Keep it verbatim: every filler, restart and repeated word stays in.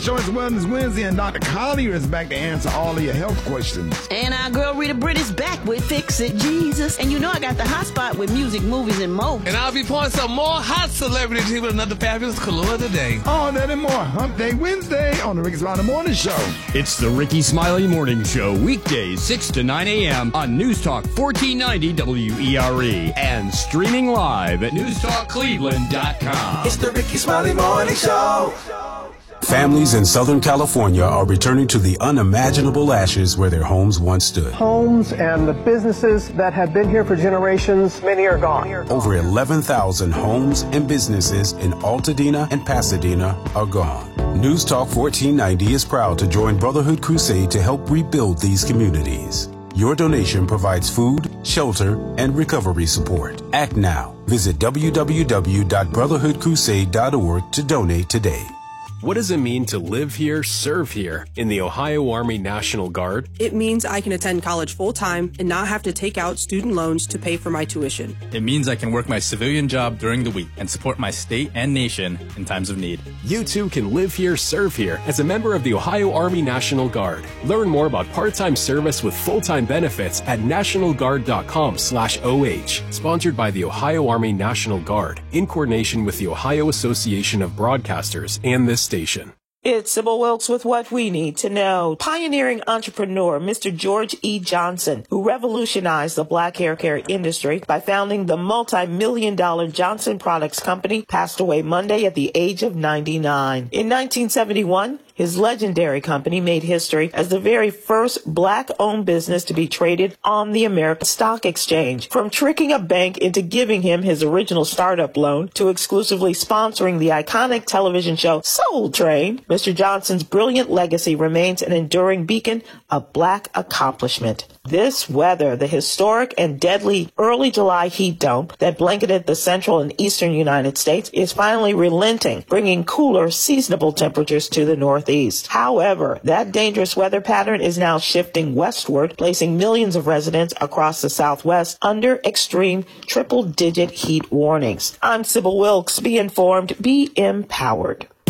Show is Wellness Wednesday, and Doctor Collier is back to answer all of your health questions. And our girl Rita Britt is back with Fix It Jesus. And you know I got the hot spot with music, movies, and more. And I'll be pouring some more hot celebrities here with another fabulous Kahlua today. All that and more Hump Day Wednesday on the Ricky Smiley Morning Show. It's the Ricky Smiley Morning Show, weekdays six to nine a.m. on News Talk fourteen ninety W E R E and streaming live at news talk cleveland dot com. It's the Ricky Smiley Morning Show. Families in Southern California are returning to the unimaginable ashes where their homes once stood. Homes and the businesses that have been here for generations, many are gone. Over eleven thousand homes and businesses in Altadena and Pasadena are gone. News Talk fourteen ninety is proud to join Brotherhood Crusade to help rebuild these communities. Your donation provides food, shelter, and recovery support. Act now. Visit w w w dot brotherhood crusade dot org to donate today. What does it mean to live here, serve here in the Ohio Army National Guard? It means I can attend college full-time and not have to take out student loans to pay for my tuition. It means I can work my civilian job during the week and support my state and nation in times of need. You too can live here, serve here as a member of the Ohio Army National Guard. Learn more about part-time service with full-time benefits at national guard dot com slash O H. Sponsored by the Ohio Army National Guard in coordination with the Ohio Association of Broadcasters and this station. It's Sybil Wilkes with what we need to know. Pioneering entrepreneur Mister George E. Johnson, who revolutionized the black hair care industry by founding the multi-million dollar Johnson Products Company, passed away Monday at the age of ninety-nine. In nineteen seventy-one, his legendary company made history as the very first black-owned business to be traded on the American Stock Exchange. From tricking a bank into giving him his original startup loan to exclusively sponsoring the iconic television show Soul Train, Mister Johnson's brilliant legacy remains an enduring beacon of black accomplishment. This weather, the historic and deadly early July heat dome that blanketed the central and eastern United States, is finally relenting, bringing cooler, seasonable temperatures to the northeast. However, that dangerous weather pattern is now shifting westward, placing millions of residents across the southwest under extreme triple-digit heat warnings. I'm Sybil Wilkes. Be informed, be empowered.